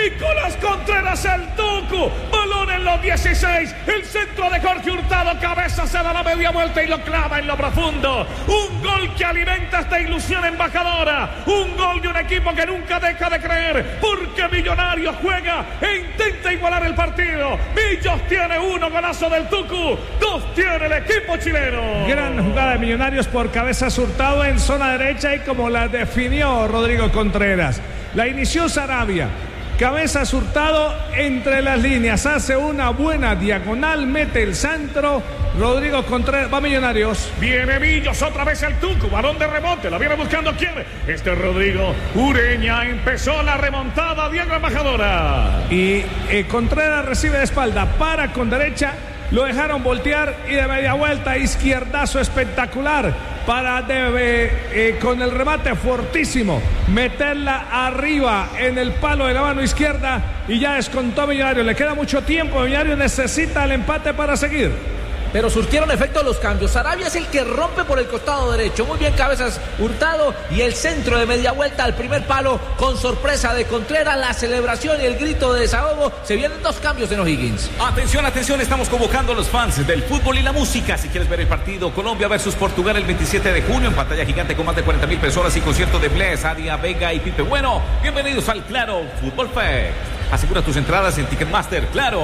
Nicolás Contreras, el Tucu. Balón en los 16. El centro de Jorge Hurtado. Cabeza se da la media vuelta y lo clava en lo profundo. Un gol que alimenta esta ilusión embajadora. Un gol de un equipo que nunca deja de creer. Porque Millonarios juega e intenta igualar el partido. Millos tiene 1, golazo del Tucu. 2 tiene el equipo chileno. Gran jugada de Millonarios por Cabezas Hurtado en zona derecha y como la definió Rodrigo Contreras. La inició Sarabia. Cabezas Hurtado entre las líneas, hace una buena diagonal, mete el centro. Rodrigo Contreras, va Millonarios. Viene Millos, otra vez el Tucu, balón de rebote, la viene buscando quién. Este es Rodrigo Ureña, empezó la remontada, Diego Embajadora. Y Contreras recibe de espalda, para con derecha, lo dejaron voltear y de media vuelta, izquierdazo espectacular. Para con el remate fortísimo meterla arriba en el palo de la mano izquierda y ya descontó Millonarios. Le queda mucho tiempo, Millonarios necesita el empate para seguir. Pero surtieron efecto los cambios. Sarabia es el que rompe por el costado derecho. Muy bien Cabezas Hurtado. Y el centro de media vuelta al primer palo. Con sorpresa de Contreras. La celebración y el grito de desahogo. Se vienen 2 cambios en O'Higgins. Atención, atención. Estamos convocando a los fans del fútbol y la música. Si quieres ver el partido Colombia versus Portugal el 27 de junio. En pantalla gigante con más de 40,000 personas. Y concierto de Bless, Adia, Vega y Pipe Bueno. Bienvenidos al Claro Fútbol Fest. Asegura tus entradas en Ticketmaster. Claro.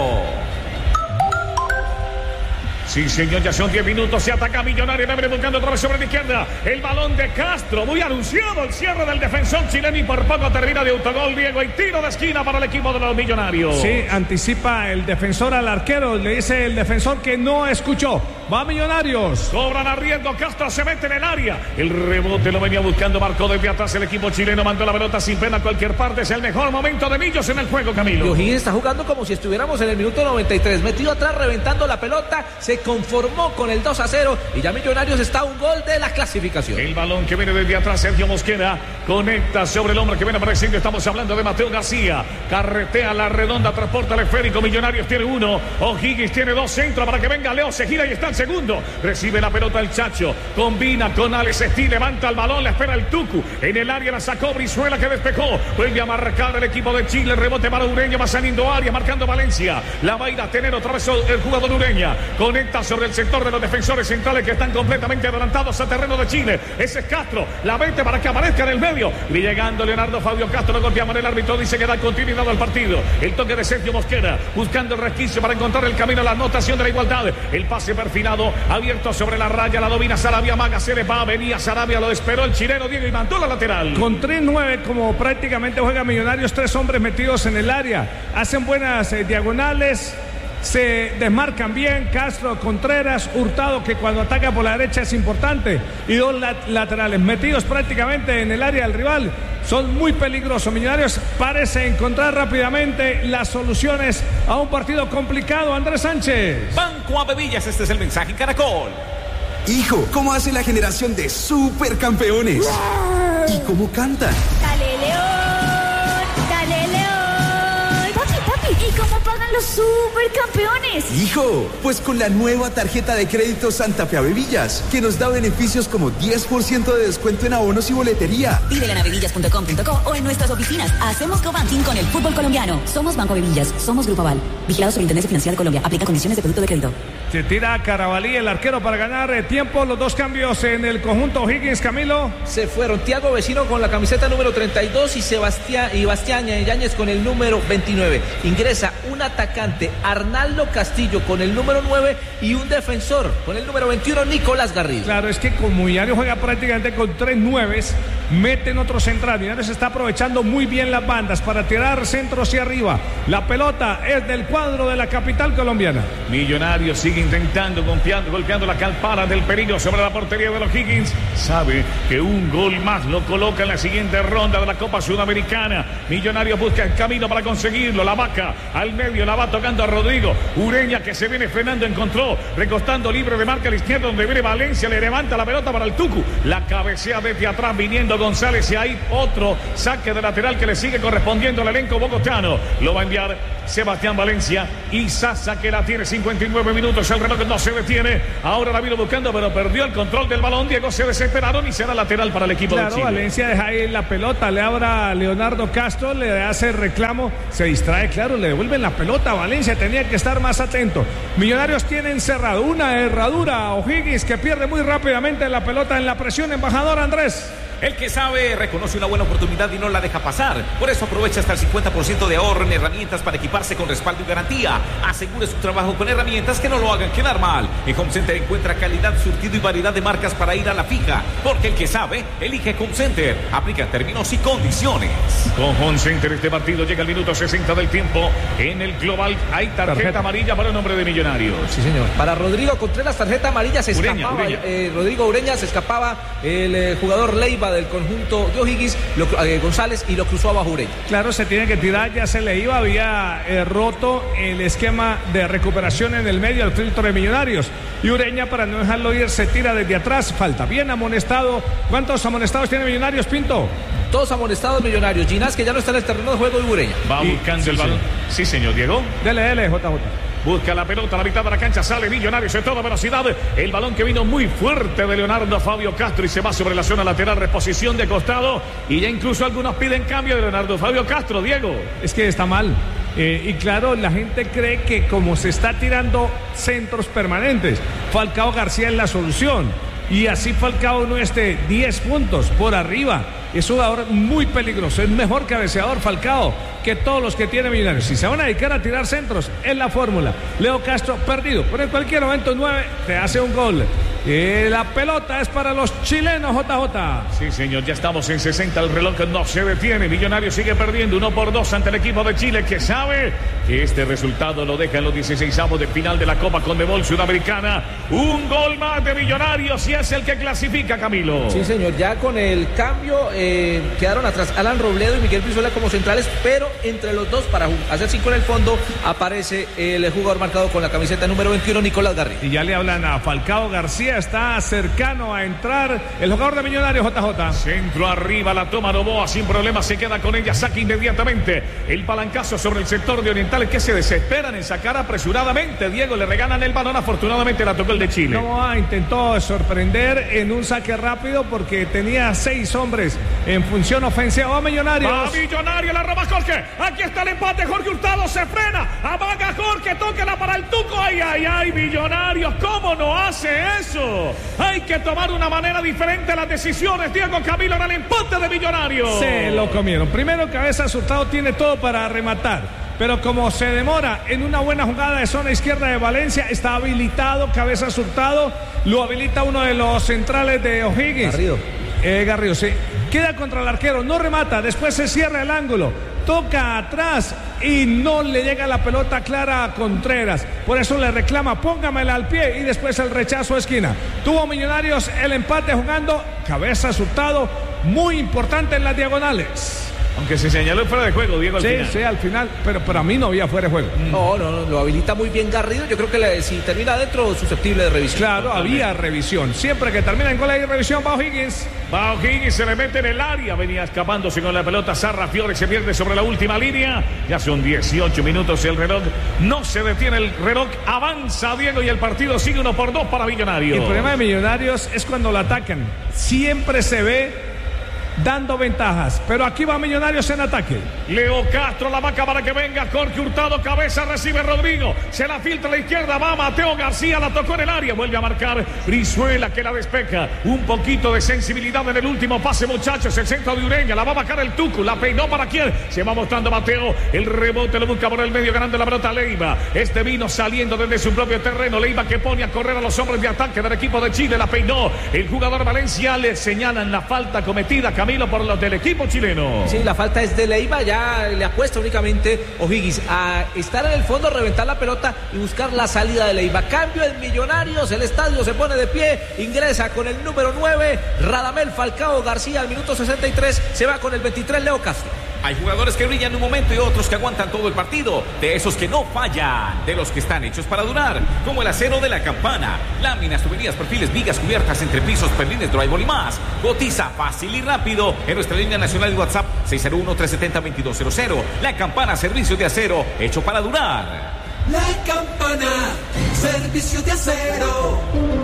Sí, señor, ya son 10 minutos. Se ataca Millonarios. Debe buscando otra vez sobre la izquierda. El balón de Castro. Muy anunciado el cierre del defensor chileno. Y por poco termina de autogol, Diego. Y tiro de esquina para el equipo de los Millonarios. Sí, anticipa el defensor al arquero. Le dice el defensor que no escuchó. Va Millonarios. Cobran arriendo. Castro se mete en el área. El rebote lo venía buscando. Marcó desde atrás el equipo chileno. Mandó la pelota sin pena a cualquier parte. Es el mejor momento de Millos en el juego, Camilo. Y O'Higgins está jugando como si estuviéramos en el minuto 93. Metido atrás, reventando la pelota. Se conformó con el 2-0 y ya Millonarios está a un gol de la clasificación. El balón que viene desde atrás, Sergio Mosquera conecta sobre el hombre que viene apareciendo. Estamos hablando de Mateo García. Carretea la redonda, transporta el esférico. Millonarios tiene 1, O'Higgins tiene 2. Centro para que venga Leo, se gira y está el segundo. Recibe la pelota el Chacho, combina con Alex Steel, levanta el balón, la espera el Tucu. En el área la sacó Brizuela que despejó. Vuelve a marcar el equipo de Chile. El rebote para Ureña, va saliendo área, marcando Valencia. La va a ir a tener otra vez el jugador Ureña. Conecta sobre el sector de los defensores centrales que están completamente adelantados a terreno de Chile. Ese es Castro, la mete para que aparezca en el medio. Y llegando Leonardo Fabio Castro, lo golpeamos. El árbitro dice que da continuidad al partido. El toque de Sergio Mosquera, buscando el resquicio para encontrar el camino a la anotación de la igualdad. El pase perfilado, abierto sobre la raya, la domina Sarabia, Maga se le va, venía Sarabia, lo esperó el chileno Diego y mandó la lateral. Con 3-9, como prácticamente juega Millonarios, 3 hombres metidos en el área. Hacen buenas diagonales. Se desmarcan bien Castro, Contreras, Hurtado, que cuando ataca por la derecha es importante, y 2 laterales metidos prácticamente en el área del rival. Son muy peligrosos. Millonarios parece encontrar rápidamente las soluciones a un partido complicado. Andrés Sánchez. Banco Avevillas, este es el mensaje Caracol. Hijo, ¿cómo hace la generación de supercampeones? ¿Y cómo cantan? ¡Dale, León! ¡Dale, León! Papi, ¿y cómo pagan los supercampeones? Hijo, pues con la nueva tarjeta de crédito Santa Fe Avevillas, que nos da beneficios como 10% de descuento en abonos y boletería. Pídela en avevillas.com.co o en nuestras oficinas. Hacemos cobanking con el fútbol colombiano. Somos Banco Avevillas, somos Grupo Aval. Vigilado Superintendencia Financiera de Colombia. Aplica condiciones de producto de crédito. Se tira Carabalí, el arquero, para ganar tiempo. Los 2 cambios en el conjunto O'Higgins, Camilo. Se fueron Thiago Vecino con la camiseta número 32 y Bastián Yáñez con el número 29. Ingresa un atacante, Arnaldo Castillo, con el número 9 y un defensor con el número 21, Nicolás Garrido. Claro, es que como Millonarios juega prácticamente con 3 nueves, meten otro central. Millonarios está aprovechando muy bien las bandas para tirar centro hacia arriba. La pelota es del cuadro de la capital colombiana. Millonarios sigue intentando, golpeando la calpara del peligro sobre la portería de los Higgins. Sabe que un gol más lo coloca en la siguiente ronda de la Copa Sudamericana. Millonarios busca el camino para conseguirlo. La vaca al medio, la va tocando a Rodrigo. Ureña que se viene frenando, encontró, recostando libre de marca a la izquierda, donde viene Valencia, le levanta la pelota para el Tucu. La cabecea desde atrás, viniendo González, y hay otro saque de lateral que le sigue correspondiendo al elenco bogotano. Lo va a enviar Sebastián Valencia y Sasa, que la tiene. 59 minutos, el reloj no se detiene. Ahora la vino buscando, pero perdió el control del balón. Diego, se desesperaron y será lateral para el equipo de Chile. Valencia deja ahí la pelota, le abra a Leonardo Castro, le hace el reclamo, se distrae, claro, le devuelven la pelota a Valencia, tenía que estar más atento. Millonarios tiene encerrado una herradura a O'Higgins, que pierde muy rápidamente la pelota en la presión. Embajador Andrés. El que sabe reconoce una buena oportunidad y no la deja pasar. Por eso aprovecha hasta el 50% de ahorro en herramientas para equiparse con respaldo y garantía. Asegure su trabajo con herramientas que no lo hagan quedar mal. En Home Center encuentra calidad, surtido y variedad de marcas para ir a la fija. Porque el que sabe, elige Home Center. Aplica términos y condiciones. Con Home Center este partido llega al minuto 60 del tiempo. En el global hay tarjeta amarilla para el hombre de Millonarios. Sí, señor. Para Rodrigo Contreras, tarjeta amarilla, se escapaba. Rodrigo Ureña, se escapaba el jugador Leiva del conjunto de O'Higgins, González, y lo cruzó abajo Ureña. Claro, se tiene que tirar, ya se le iba, había roto el esquema de recuperación en el medio del filtro de Millonarios. Y Ureña, para no dejarlo ir, se tira desde atrás, falta. Bien amonestado. ¿Cuántos amonestados tiene Millonarios, Pinto? 2 amonestados Millonarios. Ginás, que ya no está en el terreno de juego, de Ureña. Va buscando el balón. Sí, señor Diego. Dele, JJ. Busca la pelota a la mitad de la cancha, sale Millonarios en toda velocidad. El balón que vino muy fuerte de Leonardo Fabio Castro y se va sobre la zona lateral, reposición de costado. Y ya incluso algunos piden cambio de Leonardo Fabio Castro, Diego. Es que está mal. Y claro, la gente cree que como se está tirando centros permanentes, Falcao García es la solución. Y así Falcao no esté 10 puntos por arriba. Es un jugador muy peligroso, es mejor cabeceador Falcao que todos los que tiene Millonarios. Si se van a dedicar a tirar centros, es la fórmula. Leo Castro perdido, pero en cualquier momento 9 te hace un gol. La pelota es para los chilenos, JJ. Sí, señor, ya estamos en 60, el reloj no se detiene. Millonarios sigue perdiendo 1-2 ante el equipo de Chile, que sabe que este resultado lo deja en los 16avos de final de la Copa Conmebol Sudamericana. Un gol más de Millonarios y es el que clasifica, Camilo. Sí, señor, ya con el cambio quedaron atrás Alan Robledo y Miguel Brizuela como centrales, pero entre los dos, para hacer 5 en el fondo, aparece el jugador marcado con la camiseta número 21, Nicolás Garrido. Y ya le hablan a Falcao García, está cercano a entrar el jugador de Millonarios, JJ. Centro arriba, la toma Novoa sin problema, se queda con ella, saca inmediatamente el palancazo sobre el sector de Orientales, que se desesperan en sacar apresuradamente. Diego, le regalan el balón, afortunadamente la tocó el de Chile. Novoa intentó sorprender en un saque rápido porque tenía 6 hombres en función ofensiva. Va Millonarios. Va Millonarios, la roba Jorge. Aquí está el empate, Jorge Hurtado se frena. Amaga Jorge, tóquela para el Tuco. Ay, Millonarios, ¿cómo no hace eso? Hay que tomar una manera diferente las decisiones. Diego Camilo, en el empate de Millonarios. Se lo comieron. Primero, Cabezas Hurtado tiene todo para rematar, pero como se demora en una buena jugada de zona izquierda de Valencia, está habilitado Cabezas Hurtado, lo habilita uno de los centrales de O'Higgins. Garrido, sí. Queda contra el arquero, no remata, después se cierra el ángulo, toca atrás y no le llega la pelota clara a Contreras. Por eso le reclama, póngamela al pie, y después el rechazo a esquina. Tuvo Millonarios el empate jugando Cabezas Hurtado, muy importante en las diagonales. Aunque se señaló fuera de juego, Diego, al final. Sí, al final, pero para mí no había fuera de juego. No, lo habilita muy bien Garrido. Yo creo que si termina adentro, susceptible de revisión. Claro, había revisión. Siempre que termina en gol hay revisión. Va O'Higgins. Va O'Higgins, se le mete en el área. Venía escapándose con la pelota. Sarra Fiore se pierde sobre la última línea. Ya son 18 minutos el reloj. No se detiene el reloj. Avanza Diego y el partido sigue 1-2 para Millonarios. El problema de Millonarios es cuando lo atacan. Siempre se ve dando ventajas, pero aquí va Millonarios en ataque. Leo Castro, la vaca para que venga Jorge Hurtado, cabeza, recibe Rodrigo, se la filtra a la izquierda, va Mateo García, la tocó en el área, vuelve a marcar Brizuela, que la despeja. Un poquito de sensibilidad en el último pase, muchachos, el centro de Ureña, la va a bajar el Tucu, la peinó para quién, se va mostrando Mateo, el rebote lo busca por el medio, ganando la pelota Leiva. Este vino saliendo desde su propio terreno, Leiva que pone a correr a los hombres de ataque del equipo de Chile, la peinó el jugador Valencia, le señalan la falta cometida, por los del equipo chileno. Sí, la falta es de Leiva, ya le apuesta únicamente O'Higgins a estar en el fondo, reventar la pelota y buscar la salida de Leiva. Cambio en Millonarios, el estadio se pone de pie, ingresa con el número 9, Radamel Falcao García al minuto 63, se va con el 23, Leo Castro. Hay jugadores que brillan un momento y otros que aguantan todo el partido. De esos que no fallan, de los que están hechos para durar, como el acero de La Campana. Láminas, tuberías, perfiles, vigas, cubiertas, entrepisos, perlines, drywall y más. Cotiza fácil y rápido en nuestra línea nacional de WhatsApp 601-370-2200. La Campana, servicio de acero hecho para durar. La Campana, servicio de acero.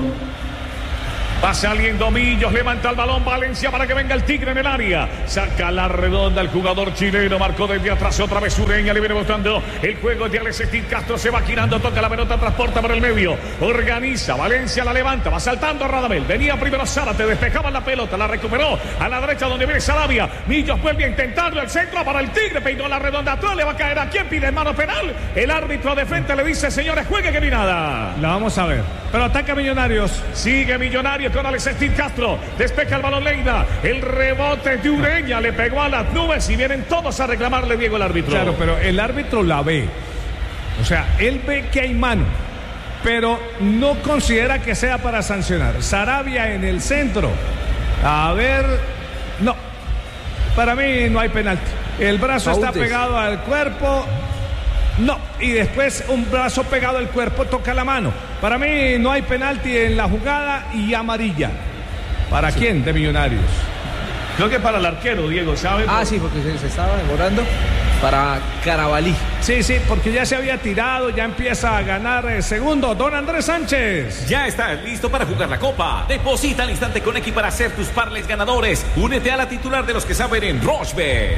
Va saliendo Millos, levanta el balón Valencia para que venga el Tigre en el área. Saca la redonda el jugador chileno, marcó desde atrás otra vez Ureña, le viene botando el juego de Alexis Castro, se va girando, toca la pelota, transporta por el medio, organiza, Valencia la levanta, va saltando Radamel, venía primero Zárate, despejaba la pelota, la recuperó a la derecha donde viene Sarabia. Millos vuelve a intentarlo, el centro para el Tigre, peinó la redonda atrás, le va a caer a quien pide mano penal. El árbitro de frente le dice, señores, juegue que ni nada. La vamos a ver, pero ataca Millonarios. Sigue Millonarios con Alexis Castro, despeja el balón Leida, el rebote de Ureña, le pegó a las nubes y vienen todos a reclamarle, Diego, el árbitro. Claro, pero el árbitro la ve, o sea, él ve que hay mano, pero no considera que sea para sancionar. Sarabia en el centro, a ver, no, para mí no hay penalti, el brazo está pegado al cuerpo. No, y después un brazo pegado al cuerpo toca la mano. Para mí no hay penalti en la jugada y amarilla. ¿Para quién? De Millonarios. Creo que para el arquero, Diego, ¿sabes? Sí, porque se estaba demorando. Para Carabalí. Sí, porque ya se había tirado, ya empieza a ganar el segundo. Don Andrés Sánchez. Ya estás listo para jugar la Copa. Deposita al instante con X para hacer tus parlays ganadores. Únete a la titular de los que saben en Rochebet.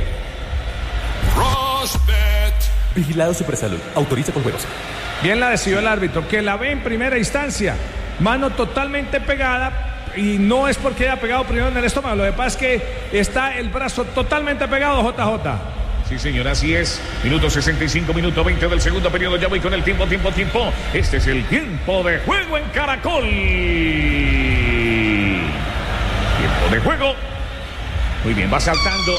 Rochebet. Vigilado Supersalud. Autoriza con juegos. Bien la decidió el árbitro, que la ve en primera instancia. Mano totalmente pegada. Y no es porque haya pegado primero en el estómago. Lo que pasa es que está el brazo totalmente pegado, JJ. Sí, señor, así es. Minuto 65, minuto 20 del segundo periodo. Ya voy con el tiempo. Este es el tiempo de juego en Caracol. Tiempo de juego. Muy bien, va saltando.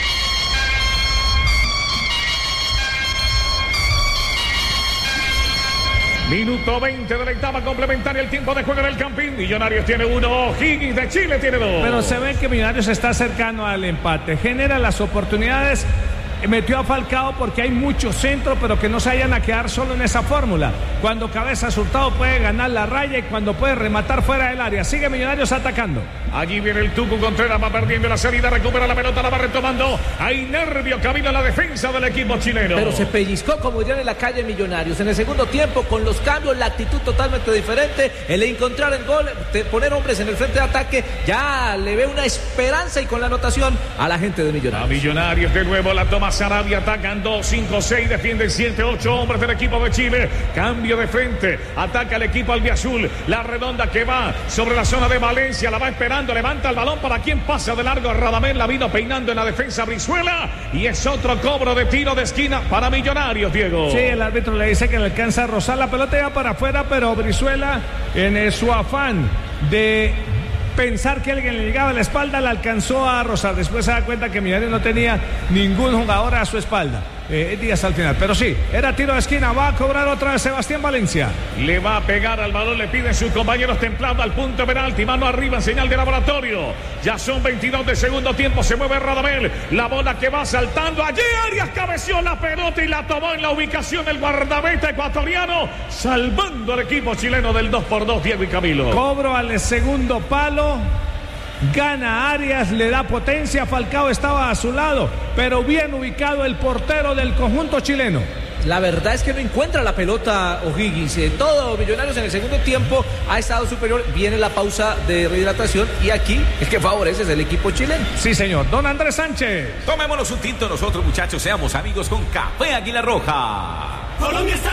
Minuto 20 de la etapa complementaria, el tiempo de juego en el Campín. Millonarios tiene 1, Higgins de Chile tiene 2. Pero se ve que Millonarios está cercano al empate. Genera las oportunidades. Metió a Falcao porque hay mucho centro, pero que no se vayan a quedar solo en esa fórmula. Cuando Cabezas Hurtado puede ganar la raya y cuando puede rematar fuera del área. Sigue Millonarios atacando. Allí viene el Tucu Contreras, va perdiendo la salida, recupera la pelota, la va retomando. Hay nervio, camino a la defensa del equipo chileno. Pero se pellizcó, como dirían en la calle, Millonarios. En el segundo tiempo, con los cambios, la actitud totalmente diferente. El encontrar el gol, poner hombres en el frente de ataque, ya le ve una esperanza y con la anotación a la gente de Millonarios. A Millonarios de nuevo la toma Sarabia, atacan 2, 5, 6, defienden 7, 8 hombres del equipo de Chile. Cambio de frente, ataca el equipo albiazul. La redonda que va sobre la zona de Valencia, la va esperando, levanta el balón para quien pasa de largo. Radamel la vino peinando en la defensa Brizuela y es otro cobro de tiro de esquina para Millonarios, Diego. Sí, el árbitro le dice que le alcanza a rozar la pelota, ya para afuera, pero Brizuela en su afán de pensar que alguien le llegaba a la espalda, la alcanzó a rozar. Después se da cuenta que Millonarios no tenía ningún jugador a su espalda. Díaz al final, pero sí, era tiro de esquina. Va a cobrar otra vez Sebastián Valencia. Le va a pegar al balón, le piden sus compañeros templado al punto penalti, mano arriba en señal de laboratorio. Ya son 22 de segundo tiempo, se mueve Radamel, la bola que va saltando, allí Arias cabeció la pelota y la tomó en la ubicación el guardameta ecuatoriano, salvando al equipo chileno del 2-2, Diego y Camilo. Cobro al segundo palo. Gana Arias, le da potencia. Falcao estaba a su lado, pero bien ubicado el portero del conjunto chileno. La verdad es que no encuentra la pelota O'Higgins. Todo Millonarios en el segundo tiempo ha estado superior. Viene la pausa de rehidratación y aquí el que favorece es el equipo chileno. Sí, señor. Don Andrés Sánchez. Tomémonos un tinto nosotros, muchachos. Seamos amigos con Café Águila Roja. Colombia está